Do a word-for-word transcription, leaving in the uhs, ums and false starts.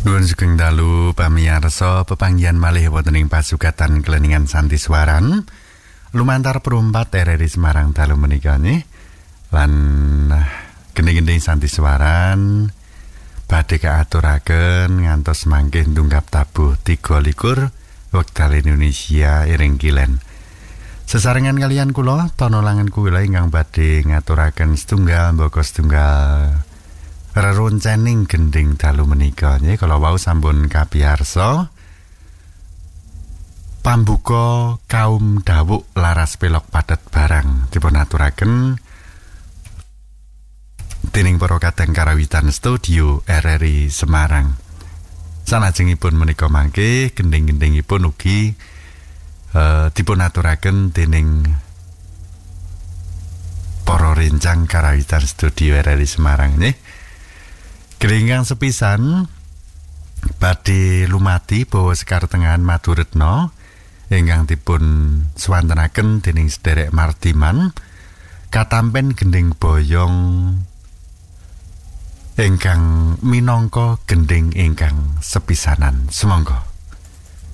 Nuwun sugeng dalu pamiyarsa pepanggihan malih wonten ing pasugatan Kleningan Santiswaran lumantar perumpat R R I Semarang dalu menika nggih lan gending-gending Santiswaran badhe kaaturaken ngantos mangke ndunggap tabuh tiga likur wekdal Indonesia iring kilen. Sesarengan kalian kula tonolangan kuwi ingkang badhe ngaturaken setunggal mbaka setunggal reroncening gending dalu menika nggih kala wau sampun kapiyarsa pambuka kaum dawuk laras pelok padet barang dipun aturaken dening para kadang karawitan studio R R I Semarang. Salajengipun menika mangke gending-gendingipun ugi uh, dipun aturaken dening para rencang karawitan studio R R I Semarang nggih. Keringgang sepisan badhe lumati bawa sekar tengahan Maduretno ingkang dipun swantenaken dening sederek Mardiman katampen gending boyong ingkang minangka gending ingkang sepisanan. Sumangga.